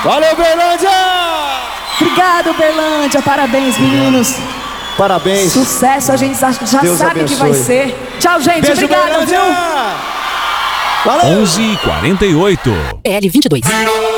Valeu, Berlândia! Obrigado, Berlândia. Parabéns, meninos. Parabéns. Sucesso, a gente já Deus sabe abençoe. que vai ser. Tchau, gente. Beijo, Obrigado, Berlândia! viu? Valeu! 11h48. PL 22.